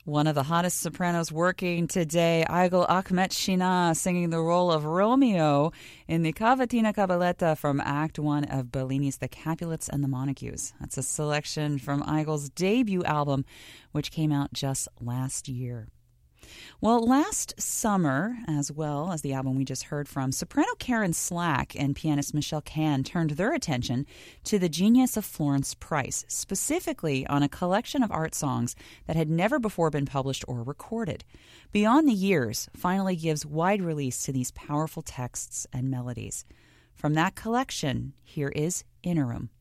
One of the hottest sopranos working today, Aigul Akhmet-Shina, singing the role of Romeo in the Cavatina Cabaletta from Act 1 of Bellini's The Capulets and the Montagues. That's a selection from Aigul's debut album, which came out just last year. Well, last summer, as well as the album we just heard from, soprano Karen Slack and pianist Michelle Kahn turned their attention to the genius of Florence Price, specifically on a collection of art songs that had never before been published or recorded. Beyond the Years finally gives wide release to these powerful texts and melodies. From that collection, here is Interim.